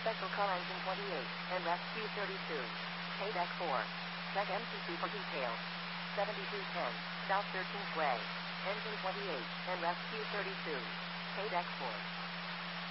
Special Car Engine 28 and Rescue 32. Pay Deck 4. Check MCC for details. 7210 South 13th Way. Engine 28 and Rescue 32. Pay Deck 4.